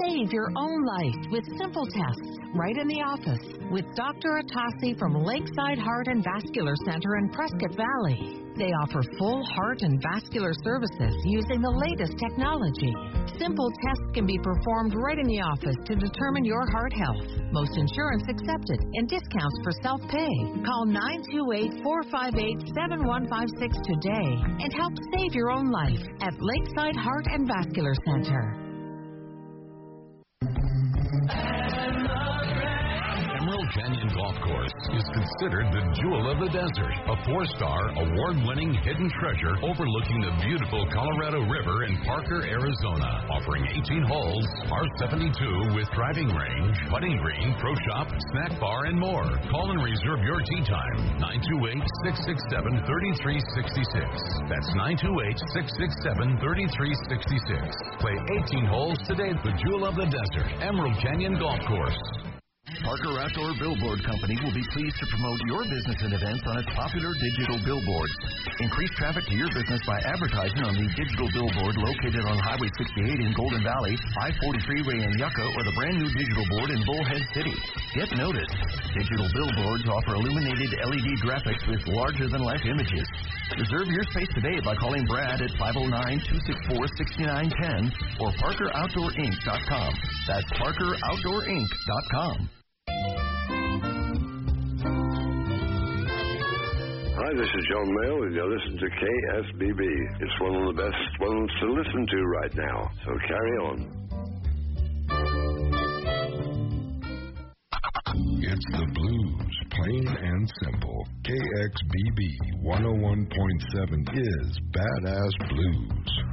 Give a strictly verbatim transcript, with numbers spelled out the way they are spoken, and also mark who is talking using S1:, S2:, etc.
S1: save your own life with simple tests right in the office with Doctor Atassi from Lakeside Heart and Vascular Center in Prescott Valley. They offer full heart and vascular services using the latest technology. Simple tests can be performed right in the office to determine your heart health. Most insurance accepted and discounts for self-pay. Call nine two eight, four five eight, seven one five six today and help save your own life at Lakeside Heart and Vascular Center.
S2: Emerald Canyon Golf Course is considered the jewel of the desert, a four-star, award-winning hidden treasure overlooking the beautiful Colorado River in Parker, Arizona, offering eighteen holes, par seventy-two with driving range, putting green, pro shop, snack bar, and more. Call and reserve your tee time, nine two eight, six six seven, three three six six. That's nine two eight, six six seven, three three six six. Play eighteen holes today at the jewel of the desert, Emerald Canyon Golf Course.
S3: Parker Outdoor Billboard Company will be pleased to promote your business and events on its popular digital billboards. Increase traffic to your business by advertising on the digital billboard located on Highway sixty-eight in Golden Valley, I forty freeway in Yucca, or the brand new digital board in Bullhead City. Get noticed. Digital billboards offer illuminated L E D graphics with larger-than-life images. Reserve your space today by calling Brad at five oh nine, two six four, six nine one zero or Parker Outdoor Inc dot com. That's Parker Outdoor Inc dot com.
S4: Hi, this is John Mayle, and you're listening to K S B B. It's one of the best ones to listen to right now, so carry on.
S5: It's the blues, plain and simple. K X B B one oh one point seven is Badass Blues.